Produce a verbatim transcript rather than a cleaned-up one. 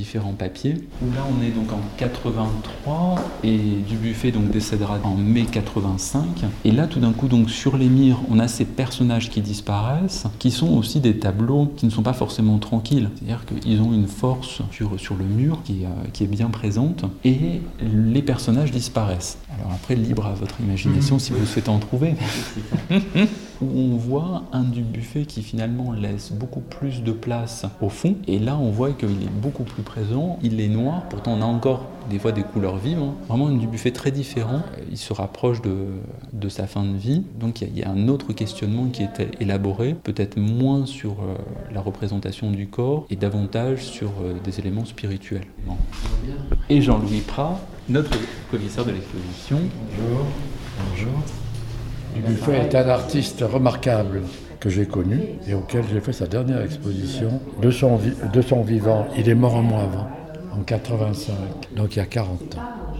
différents papiers. Là, on est donc en quatre-vingt-trois et Dubuffet donc décédera en mai quatre-vingt-cinq. Et là, tout d'un coup, donc sur les murs, on a ces personnages qui disparaissent, qui sont aussi des tableaux qui ne sont pas forcément tranquilles. C'est-à-dire qu'ils ont une force sur, sur le mur qui, euh, qui est bien présente et les personnages disparaissent. Alors après, libre à votre imagination si vous souhaitez en trouver. Où on voit un Dubuffet qui finalement laisse beaucoup plus de place au fond. Et là, on voit qu'il est beaucoup plus présent. Il est noir, pourtant on a encore des fois des couleurs vives. Hein. Vraiment un Dubuffet très différent. Il se rapproche de, de sa fin de vie. Donc il y, y a un autre questionnement qui est élaboré, peut-être moins sur euh, la représentation du corps et davantage sur euh, des éléments spirituels. Bon. Et Jean-Louis Prat, notre commissaire de l'exposition. Bonjour. Bonjour. Dubuffet est un artiste remarquable que j'ai connu et auquel j'ai fait sa dernière exposition. De son, vi- de son vivant, il est mort un mois avant, en quatre-vingt-cinq, donc il y a quarante ans.